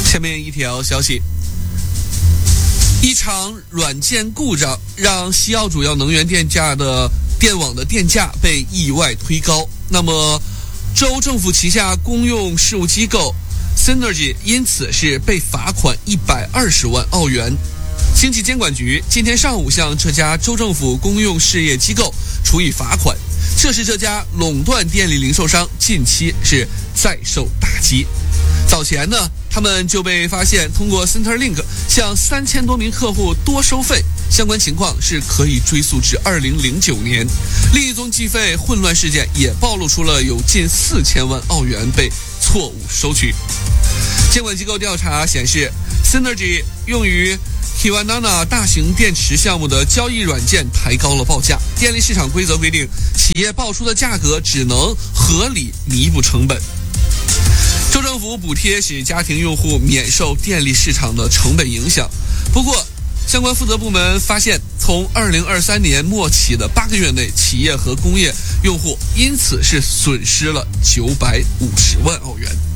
下面一条消息，一场软件故障让西澳主要能源电网的电价被意外推高。那么州政府旗下公用事务机构 Synergy 因此是被罚款120万澳元。经济监管局今天上午向这家州政府公用事业机构处以罚款，这是这家垄断电力零售商近期是再受打击。早前呢，他们就被发现通过 Centerlink 向3000多名客户多收费，相关情况是可以追溯至2009年。利益中计费混乱事件也暴露出了有近4000万澳元被错误收取。监管机构调查显示 Synergy 用于Kiwanana 大型电池项目的交易软件抬高了报价。电力市场规则规定，企业报出的价格只能合理弥补成本。州政府补贴使家庭用户免受电力市场的成本影响。不过，相关负责部门发现，从2023年末起的8个月内，企业和工业用户因此是损失了950万澳元。